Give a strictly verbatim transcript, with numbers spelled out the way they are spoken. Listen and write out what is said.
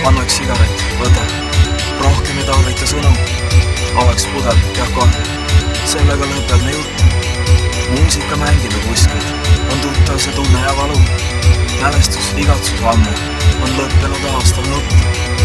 annaks sigaret, võta. Rohkem ei tarvita sõnu. Oleks pudel, jah kohe. Sellega lõpeb me jutt. Muusika mängib kuskil. On tuttav see tunne ja valu. Mälestus, igatsus ammu. On lõppenud aastal nutt.